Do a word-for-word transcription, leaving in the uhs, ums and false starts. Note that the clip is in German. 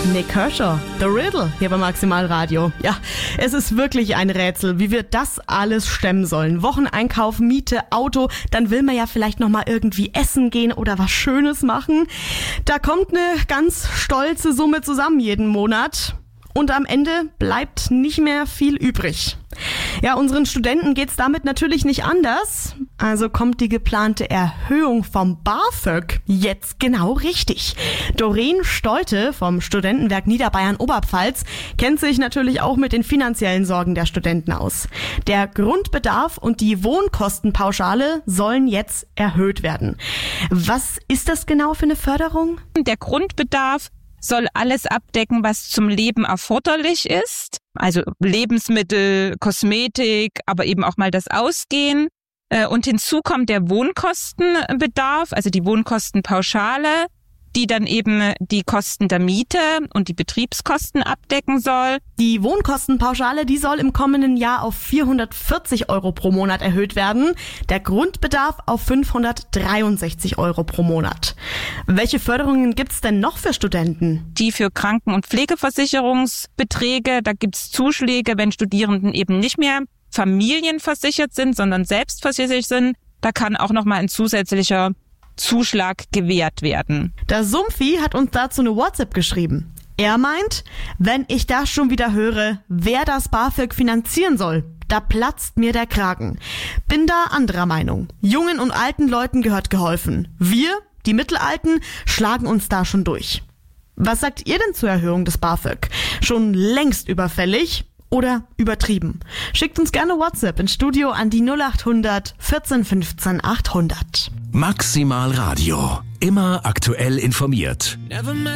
Nick Kershaw, The Riddle, hier bei Maximalradio. Ja, es ist wirklich ein Rätsel, wie wir das alles stemmen sollen. Wocheneinkauf, Miete, Auto, dann will man ja vielleicht nochmal irgendwie essen gehen oder was Schönes machen. Da kommt eine ganz stolze Summe zusammen jeden Monat. Und am Ende bleibt nicht mehr viel übrig. Ja, unseren Studenten geht's damit natürlich nicht anders. Also kommt die geplante Erhöhung vom BAföG jetzt genau richtig. Doreen Stolte vom Studentenwerk Niederbayern Oberpfalz kennt sich natürlich auch mit den finanziellen Sorgen der Studenten aus. Der Grundbedarf und die Wohnkostenpauschale sollen jetzt erhöht werden. Was ist das genau für eine Förderung? Der Grundbedarf soll alles abdecken, was zum Leben erforderlich ist. Also Lebensmittel, Kosmetik, aber eben auch mal das Ausgehen. Und hinzu kommt der Wohnkostenbedarf, also die Wohnkostenpauschale, die dann eben die Kosten der Miete und die Betriebskosten abdecken soll. Die Wohnkostenpauschale, die soll im kommenden Jahr auf vierhundertvierzig Euro pro Monat erhöht werden. Der Grundbedarf auf fünfhundertdreiundsechzig Euro pro Monat. Welche Förderungen gibt's denn noch für Studenten? Die für Kranken- und Pflegeversicherungsbeträge, da gibt's Zuschläge, wenn Studierenden eben nicht mehr familienversichert sind, sondern selbstversichert sind. Da kann auch nochmal ein zusätzlicher Zuschlag gewährt werden. Der Sumpfi hat uns dazu eine WhatsApp geschrieben. Er meint, wenn ich das schon wieder höre, wer das BAföG finanzieren soll, da platzt mir der Kragen. Bin da anderer Meinung. Jungen und alten Leuten gehört geholfen. Wir, die Mittelalten, schlagen uns da schon durch. Was sagt ihr denn zur Erhöhung des BAföG? Schon längst überfällig oder übertrieben? Schickt uns gerne WhatsApp ins Studio an die null acht hundert vierzehn fünfzehn achthundert. Maximalradio. Immer aktuell informiert.